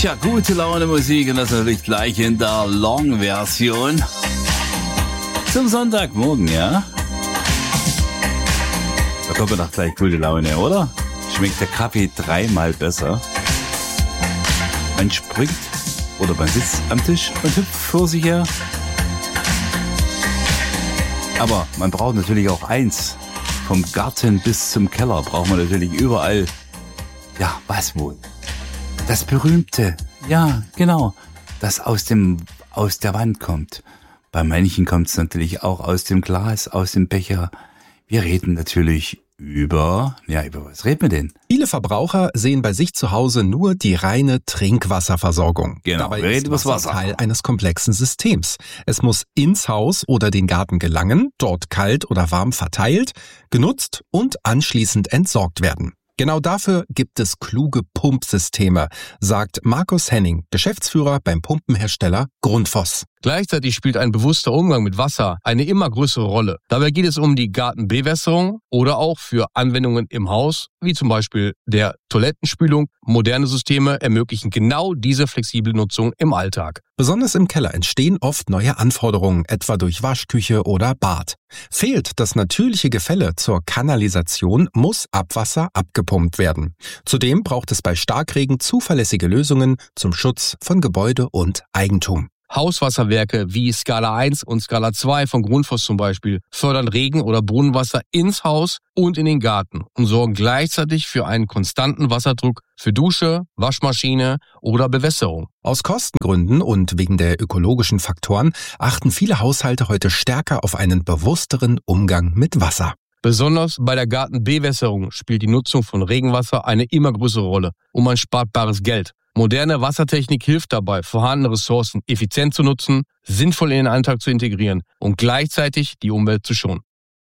Tja, gute Laune Musik und das natürlich gleich in der Long-Version. Zum Sonntagmorgen, ja? Da kommt man doch gleich gute Laune, oder? Schmeckt der Kaffee dreimal besser. Man springt oder man sitzt am Tisch und hüpft vor sich her. Aber man braucht natürlich auch eins. Vom Garten bis zum Keller braucht man natürlich überall, ja, was wohl? Das Berühmte, ja, genau, das aus der Wand kommt. Bei manchen kommt es natürlich auch aus dem Glas, aus dem Becher. Wir reden natürlich über was reden wir denn? Viele Verbraucher sehen bei sich zu Hause nur die reine Trinkwasserversorgung. Genau, Dabei wir reden ist über das Wasser. Teil eines komplexen Systems. Es muss ins Haus oder den Garten gelangen, dort kalt oder warm verteilt, genutzt und anschließend entsorgt werden. Genau dafür gibt es kluge Pumpsysteme, sagt Markus Henning, Geschäftsführer beim Pumpenhersteller Grundfos. Gleichzeitig spielt ein bewusster Umgang mit Wasser eine immer größere Rolle. Dabei geht es um die Gartenbewässerung oder auch für Anwendungen im Haus, wie zum Beispiel der Toilettenspülung. Moderne Systeme ermöglichen genau diese flexible Nutzung im Alltag. Besonders im Keller entstehen oft neue Anforderungen, etwa durch Waschküche oder Bad. Fehlt das natürliche Gefälle zur Kanalisation, muss Abwasser abgepumpt werden. Zudem braucht es bei Starkregen zuverlässige Lösungen zum Schutz von Gebäude und Eigentum. Hauswasserwerke wie Skala 1 und Skala 2 von Grundfos zum Beispiel fördern Regen- oder Brunnenwasser ins Haus und in den Garten und sorgen gleichzeitig für einen konstanten Wasserdruck für Dusche, Waschmaschine oder Bewässerung. Aus Kostengründen und wegen der ökologischen Faktoren achten viele Haushalte heute stärker auf einen bewussteren Umgang mit Wasser. Besonders bei der Gartenbewässerung spielt die Nutzung von Regenwasser eine immer größere Rolle und man spart bares Geld. Moderne Wassertechnik hilft dabei, vorhandene Ressourcen effizient zu nutzen, sinnvoll in den Alltag zu integrieren und gleichzeitig die Umwelt zu schonen.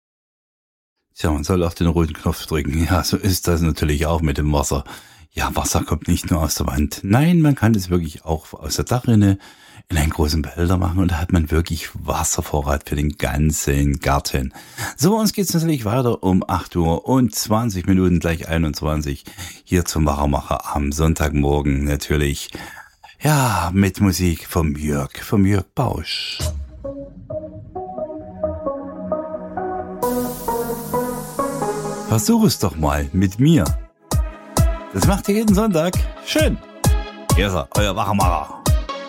Tja, man soll auf den roten Knopf drücken. Ja, so ist das natürlich auch mit dem Wasser. Ja, Wasser kommt nicht nur aus der Wand. Nein, man kann es wirklich auch aus der Dachrinne in einen großen Behälter machen und da hat man wirklich Wasservorrat für den ganzen Garten. So, uns geht's natürlich weiter um 8 Uhr und 20 Minuten, gleich 21, hier zum Wachmacher am Sonntagmorgen natürlich. Ja, mit Musik vom Jörg Bausch. Versuch es doch mal mit mir. Das macht ihr jeden Sonntag. Schön. Hier ist er, euer Wachmacher.